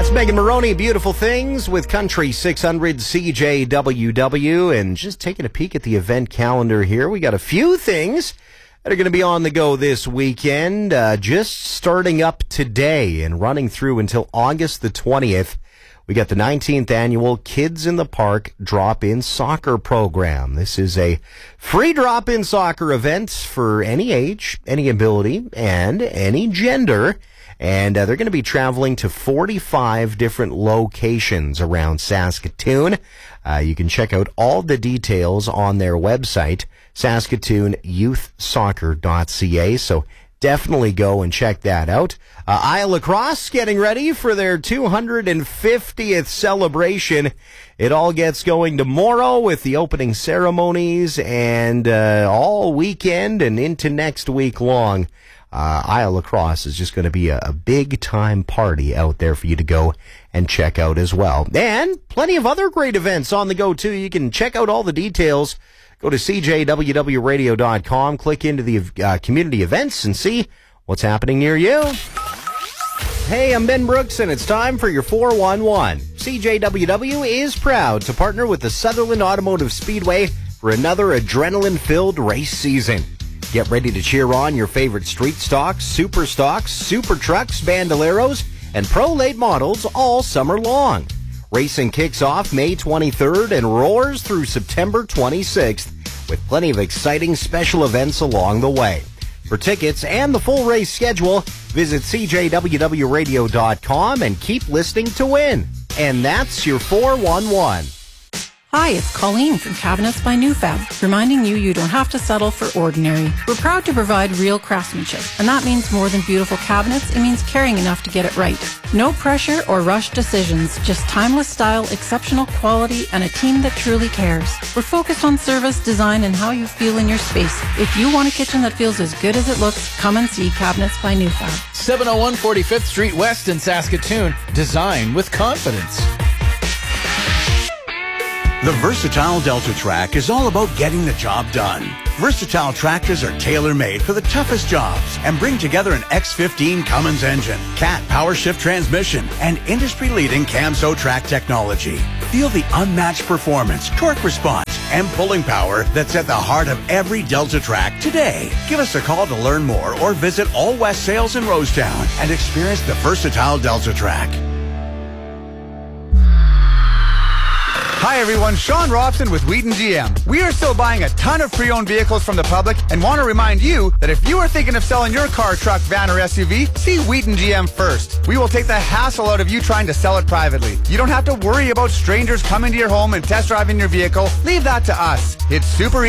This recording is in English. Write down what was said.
Megan Maroney, Beautiful Things with Country 600 CJWW. And just taking a peek at the event calendar here, we got a few things that are going to be on the go this weekend. Just starting up today and running through until August the 20th. We got the 19th annual Kids in the Park Drop-In Soccer Program. This is a free drop-in soccer event for any age, any ability, and any gender. And they're going to be traveling to 45 different locations around Saskatoon. You can check out all the details on their website, saskatoonyouthsoccer.ca. So definitely go and check that out. Isle Lacrosse getting ready for their 250th celebration. It all gets going tomorrow with the opening ceremonies and all weekend and into next week long. Isle Lacrosse is just going to be a big-time party out there for you to go and check out as well. And plenty of other great events on the go, too. You can check out all the details. Go to cjwwradio.com, click into the community events, and see what's happening near you. Hey, I'm Ben Brooks, and it's time for your 411. CJWW is proud to partner with the Sutherland Automotive Speedway for another adrenaline-filled race season. Get ready to cheer on your favorite street stocks, super trucks, bandoleros, and pro late models all summer long. Racing kicks off May 23rd and roars through September 26th with plenty of exciting special events along the way. For tickets and the full race schedule, visit cjwwradio.com and keep listening to win. And that's your 411. Hi, it's Colleen from Cabinets by Newfab, reminding you don't have to settle for ordinary. We're proud to provide real craftsmanship, and that means more than beautiful cabinets, it means caring enough to get it right. No pressure or rushed decisions, just timeless style, exceptional quality, and a team that truly cares. We're focused on service, design, and how you feel in your space. If you want a kitchen that feels as good as it looks, come and see Cabinets by Newfab. 701 45th Street West in Saskatoon. Design with confidence. The Versatile Delta Track is all about getting the job done. Versatile tractors are tailor-made for the toughest jobs and bring together an X15 Cummins engine, Cat power shift transmission, and industry-leading Camso track technology. Feel the unmatched performance, torque response, and pulling power that's at the heart of every Delta Track today. Give us a call to learn more or visit All West Sales in Rosetown and experience the Versatile Delta Track. Hi everyone, Sean Robson with Wheaton GM. We are still buying a ton of pre-owned vehicles from the public and want to remind you that if you are thinking of selling your car, truck, van, or SUV, see Wheaton GM first. We will take the hassle out of you trying to sell it privately. You don't have to worry about strangers coming to your home and test driving your vehicle. Leave that to us. It's super easy.